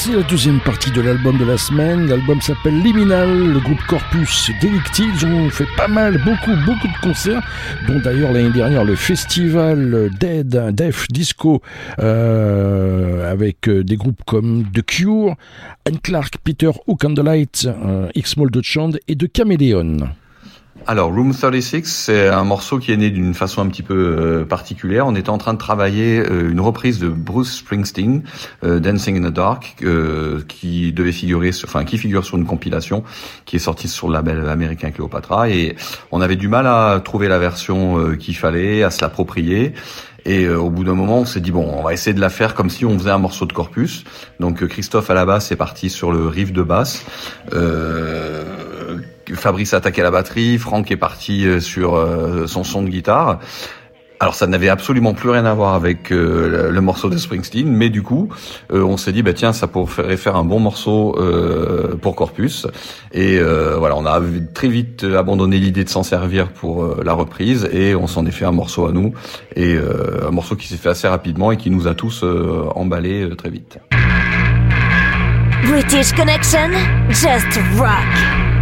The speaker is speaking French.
C'est la deuxième partie de l'album de la semaine. L'album s'appelle Liminal. Le groupe Corpus Delicti, ils ont fait beaucoup de concerts, dont d'ailleurs l'année dernière le festival Death Disco avec des groupes comme The Cure, Anne Clark, Peter Hook and the Light, X-Mold de Chand et de Caméléon. Alors, Room 36, c'est un morceau qui est né d'une façon un petit peu particulière. On était en train de travailler une reprise de Bruce Springsteen, Dancing in the Dark, qui figure sur une compilation qui est sortie sur le label américain Cleopatra. Et on avait du mal à trouver la version qu'il fallait, à se l'approprier. Et au bout d'un moment, on s'est dit bon, on va essayer de la faire comme si on faisait un morceau de Corpus. Donc Christophe à la basse est parti sur le riff de basse. Fabrice a attaqué la batterie, Franck est parti sur son son de guitare. Alors ça n'avait absolument plus rien à voir avec le morceau de Springsteen, mais du coup on s'est dit tiens, ça pourrait faire un bon morceau pour Corpus. Et voilà, on a très vite abandonné l'idée de s'en servir pour la reprise et on s'en est fait un morceau à nous, et un morceau qui s'est fait assez rapidement et qui nous a tous emballés très vite. British Connection, just rock.